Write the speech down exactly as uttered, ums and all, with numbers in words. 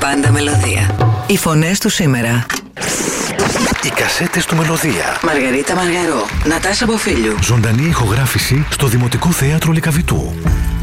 Πάντα Μελωδία. Οι φωνές του σήμερα. Οι κασέτες του Μελωδία. Μαργαρίτα Μαργαρό, Νατάσα Μποφίλιου. Ζωντανή ηχογράφηση στο Δημοτικό Θέατρο Λυκαβητού.